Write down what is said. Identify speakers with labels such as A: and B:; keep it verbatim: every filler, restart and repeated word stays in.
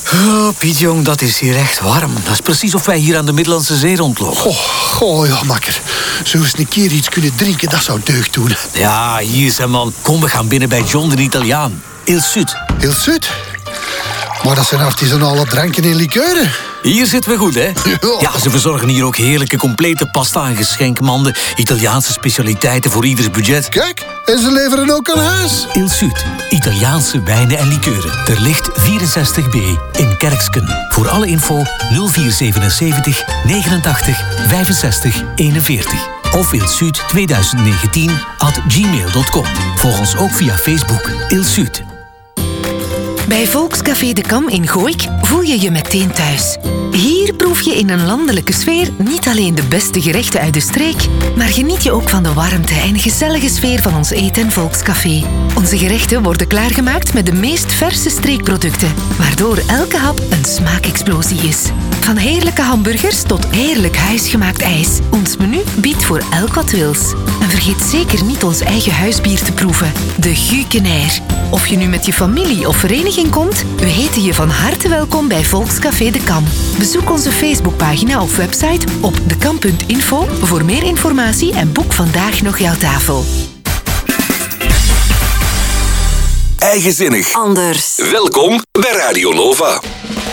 A: Oh, Piet Jong, dat is hier echt warm. Dat is precies of wij hier aan de Middellandse Zee rondlopen.
B: Oh, oh ja, makker. Zo eens een keer iets kunnen drinken, dat zou deugd doen.
A: Ja, hier zijn man. Kom, we gaan binnen bij John de Italiaan. Il Sud.
B: Il Sud? Maar dat zijn artisanale dranken en likeuren.
A: Hier zitten we goed, hè? Ja, ze verzorgen hier ook heerlijke complete pasta en geschenkmanden. Italiaanse specialiteiten voor ieders budget.
B: Kijk, en ze leveren ook aan huis.
A: Il Sud. Italiaanse wijnen en likeuren. Ter Licht vierenzestig B in Kerksken. Voor alle info nul vier zevenenzeventig negenentachtig vijfenzestig eenenveertig. Of ilsud twintig negentien at gmail dot com. Volg ons ook via Facebook. Il Sud.
C: Bij Volkscafé De Kam in Gooik voel je je meteen thuis. Hier proef je in een landelijke sfeer niet alleen de beste gerechten uit de streek, maar geniet je ook van de warmte en gezellige sfeer van ons eten en Volkscafé. Onze gerechten worden klaargemaakt met de meest verse streekproducten, waardoor elke hap een smaakexplosie is. Van heerlijke hamburgers tot heerlijk huisgemaakt ijs. Ons menu biedt voor elk wat wils. En vergeet zeker niet ons eigen huisbier te proeven, de Gukenair. Of je nu met je familie of vereniging komt, we heten je van harte welkom bij Volkscafé De Kam. Bezoek onze Facebookpagina of website op dekam punt info voor meer informatie en boek vandaag nog jouw tafel.
D: Eigenzinnig.
E: Anders.
D: Welkom bij Radio Nova.